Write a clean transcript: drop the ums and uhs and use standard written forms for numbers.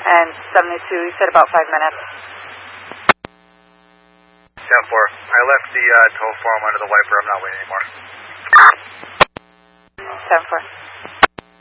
and 72, you said about 5 minutes. 10-4. I left the tow form under the wiper. I'm not waiting anymore. 10-4.